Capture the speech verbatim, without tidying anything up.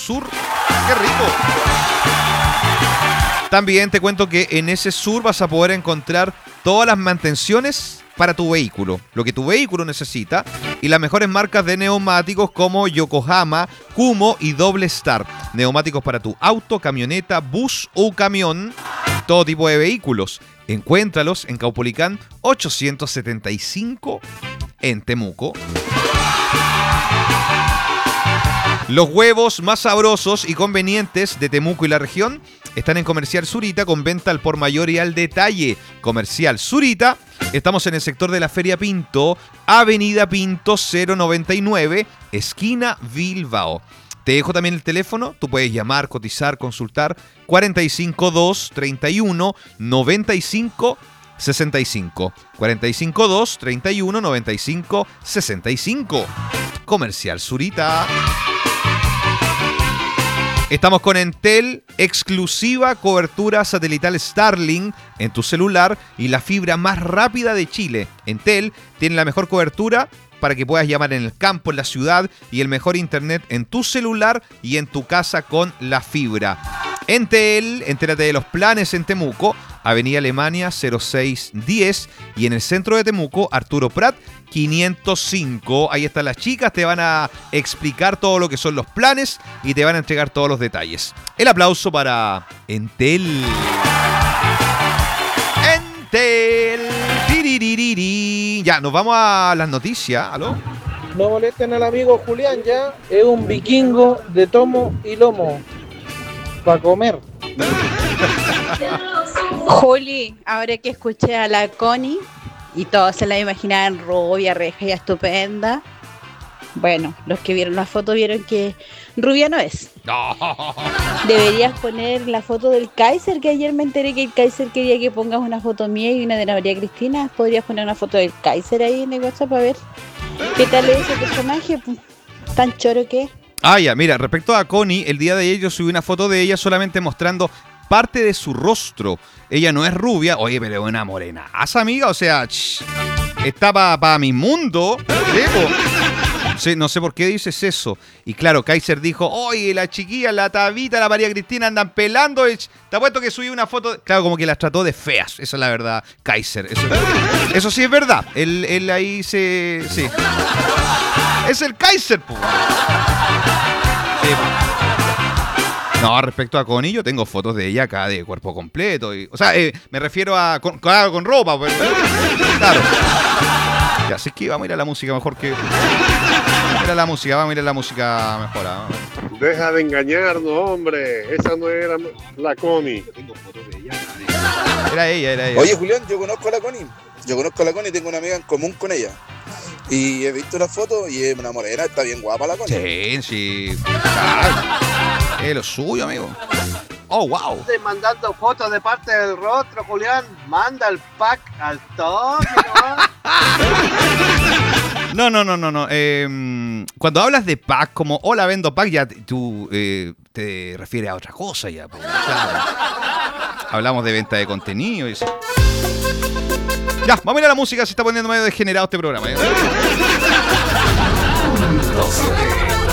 Sur. ¡Qué rico! También te cuento que en ese Sur vas a poder encontrar todas las mantenciones para tu vehículo, lo que tu vehículo necesita, y las mejores marcas de neumáticos como Yokohama, Kumho y Doble Star. Neumáticos para tu auto, camioneta, bus o camión, todo tipo de vehículos. Encuéntralos en Caupolicán ochocientos setenta y cinco en Temuco. Los huevos más sabrosos y convenientes de Temuco y la región están en Comercial Zurita con venta al por mayor y al detalle. Comercial Zurita, estamos en el sector de la Feria Pinto, Avenida Pinto cero noventa y nueve, esquina Bilbao. Te dejo también el teléfono, tú puedes llamar, cotizar, consultar, cuarenta y cinco dos, treinta y uno, noventa y cinco, sesenta y cinco. cuarenta y cinco dos, treinta y uno, noventa y cinco, sesenta y cinco. Comercial Zurita. Estamos con Entel, exclusiva cobertura satelital Starlink en tu celular y la fibra más rápida de Chile. Entel tiene la mejor cobertura para que puedas llamar en el campo, en la ciudad, y el mejor internet en tu celular y en tu casa con la fibra. Entel, entérate de los planes en Temuco, Avenida Alemania cero seis diez, y en el centro de Temuco, Arturo Prat quinientos cinco. Ahí están las chicas, te van a explicar todo lo que son los planes y te van a entregar todos los detalles. El aplauso para Entel. Entel. Tiriririri. Ya, nos vamos a las noticias. ¿Aló? No molesten al amigo Julián, ya. Es un vikingo de tomo y lomo. Para comer. Juli, ahora que escuché a la Connie y todos se la imaginaban rubia, reja y estupenda. Bueno, los que vieron la foto vieron que rubia no es. No. Deberías poner la foto del Kaiser, que ayer me enteré que el Kaiser quería que pongas una foto mía y una de la María Cristina. ¿Podrías poner una foto del Kaiser ahí en el WhatsApp para ver qué tal es ese personaje? ¿Tan choro que es? Ah, ya, mira, respecto a Connie, el día de ayer yo subí una foto de ella solamente mostrando parte de su rostro. Ella no es rubia, oye, pero es una morenaza, amiga, o sea, ch, está para pa mi mundo. Sí, no sé por qué dices eso. Y claro, Kaiser dijo, oye, la chiquilla, la Tabita, la María Cristina andan pelando. Te apuesto que subí una foto, claro, como que las trató de feas, esa es la verdad, Kaiser. Eso, eso sí es verdad, él, él ahí se... sí. Es el Kaiser, po. Sí, po. No, respecto a Connie, yo tengo fotos de ella acá de cuerpo completo. Y, o sea, eh, me refiero a con, claro, con ropa. Pues, claro. Ya, así que vamos a ir a la música mejor que... Vamos a ir a la música, vamos a ir a la música mejor. ¿No? Deja de engañarnos, hombre. Esa no era la Connie. Yo tengo fotos de ella. Era ella, era ella. Oye, Julián, yo conozco a la Connie. Yo conozco a la Connie y tengo una amiga en común con ella. Y he visto la foto y es una morena, está bien guapa la Connie. Sí, sí. Claro. Es lo suyo, amigo. Oh, wow. Estoy mandando fotos de parte del rostro, Julián. Manda el pack al toque, ¿no? No, no, no, no, no. Eh, cuando hablas de pack, como hola, vendo pack, ya tú eh, te refieres a otra cosa ya. Pues, claro. Hablamos de venta de contenido y eso. Ya, vamos a ir a la música, se está poniendo medio degenerado este programa. ¿eh?